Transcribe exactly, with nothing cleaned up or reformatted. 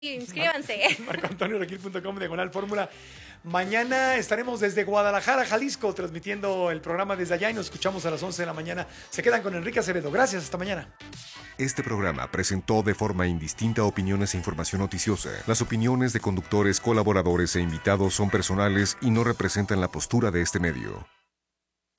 inscríbanse. marco antonio regil punto com, diagonal fórmula. Mañana estaremos desde Guadalajara, Jalisco, transmitiendo el programa desde allá y nos escuchamos a las once de la mañana. Se quedan con Enrique Acevedo. Gracias, hasta mañana. Este programa presentó de forma indistinta opiniones e información noticiosa. Las opiniones de conductores, colaboradores e invitados son personales y no representan la postura de este medio.